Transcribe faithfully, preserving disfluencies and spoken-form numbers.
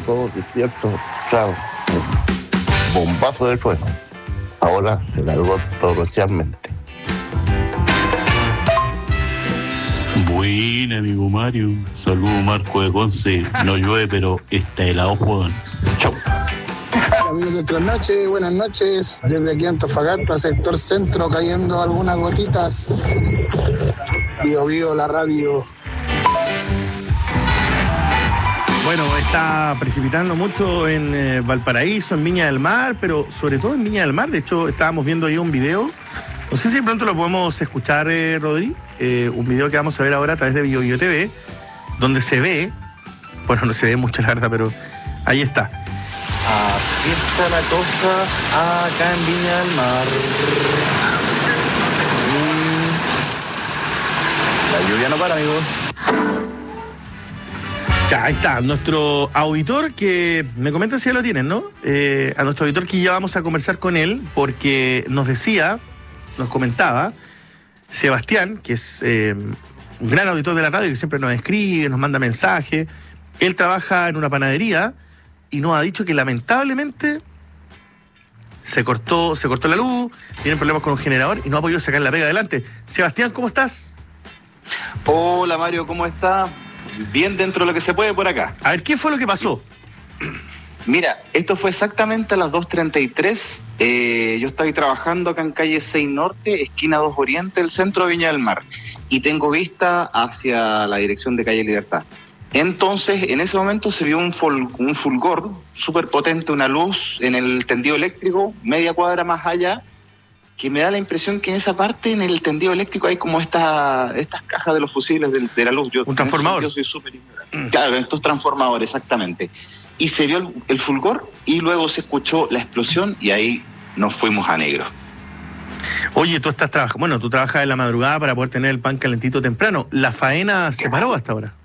todos despiertos, claro, bombazo de trueno. Ahora se largó torrencialmente. Buena, amigo Mario. Saludos, Marco de Conce. No llueve, pero está helado, Juan. Chau. Amigos de Otras Noches, buenas noches. Desde aquí Antofagasta, sector centro, cayendo algunas gotitas. Vivo, vivo la radio. Bueno, está precipitando mucho en eh, Valparaíso, en Viña del Mar, pero sobre todo en Viña del Mar. De hecho, estábamos viendo ahí un video. No sé si de pronto lo podemos escuchar, eh, Rodri. Eh, un video que vamos a ver ahora a través de Bio Bio T V, donde se ve, bueno, no se ve mucho la verdad, pero ahí está. Así está la cosa acá en Viña del Mar. Y la lluvia no para, amigos. Ya, ahí está, nuestro auditor que me comenta si ya lo tienen, ¿no? Eh, a nuestro auditor que ya vamos a conversar con él, porque nos decía, nos comentaba, Sebastián, que es eh, un gran auditor de la radio, que siempre nos escribe, nos manda mensajes. Él trabaja en una panadería y nos ha dicho que lamentablemente se cortó, se cortó la luz, tienen problemas con un generador y no ha podido sacar la pega adelante. Sebastián, ¿cómo estás? Hola, Mario, ¿cómo estás? Bien dentro de lo que se puede por acá. A ver, ¿qué fue lo que pasó? Mira, esto fue exactamente a las dos treinta y tres. Eh, yo estaba trabajando acá en calle seis Norte, esquina dos Oriente, el centro de Viña del Mar. Y tengo vista hacia la dirección de calle Libertad. Entonces, en ese momento se vio un, fol- un fulgor súper potente, una luz en el tendido eléctrico, media cuadra más allá, que me da la impresión que en esa parte, en el tendido eléctrico, hay como esta, estas cajas de los fusibles de, de la luz. Yo, un transformador. Yo soy súper ignorante. Mm. Claro, estos transformadores, exactamente. Y se vio el, el fulgor y luego se escuchó la explosión y ahí nos fuimos a negro. Oye, tú estás trabajando, bueno, tú trabajas en la madrugada para poder tener el pan calentito temprano. ¿La faena se paró hasta ahora?